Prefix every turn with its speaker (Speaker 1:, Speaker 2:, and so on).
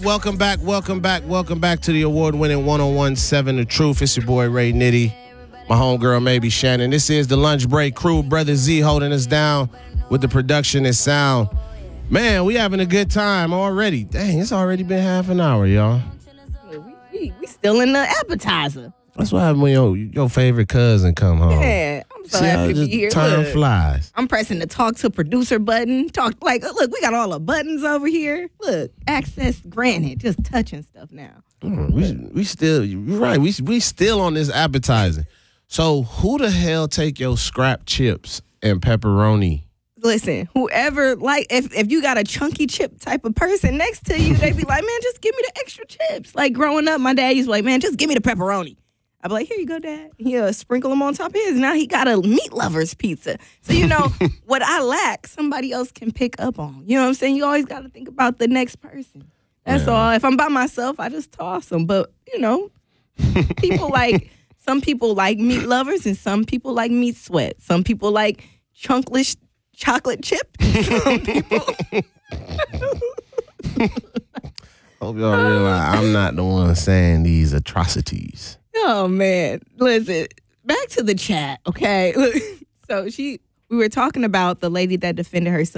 Speaker 1: Welcome back to the award-winning 1017 The Truth. It's your boy Ray Nitty, my homegirl maybe Shannon. This is the Lunch Break Crew. Brother Z holding us down with the production and sound. Man, we having a good time already. Dang, it's already been half an hour, y'all.
Speaker 2: We still in the appetizer.
Speaker 1: That's what happened when your favorite cousin come home.
Speaker 2: Yeah, I'm so happy to be here.
Speaker 1: Time flies.
Speaker 2: I'm pressing the talk to producer button. Look, we got all the buttons over here. Look, access granted. Just touching stuff now.
Speaker 1: We still, you're right. We still on this appetizer. So who the hell take your scrap chips and pepperoni?
Speaker 2: Listen, whoever, if you got a chunky chip type of person next to you, they be like, man, just give me the extra chips. Like growing up, my dad used to be like, man, just give me the pepperoni. I'd be like, here you go, Dad. He'll sprinkle them on top of his. Now he got a meat lover's pizza. So, what I lack, somebody else can pick up on. You know what I'm saying? You always got to think about the next person. That's all. If I'm by myself, I just toss them. But, some people like meat lovers and some people like meat sweat. Some people like chunkless chocolate chip. Some people...
Speaker 1: Hope y'all realize I'm not the one saying these atrocities.
Speaker 2: Oh, man. Listen, back to the chat, okay? So we were talking about the lady that defended herself.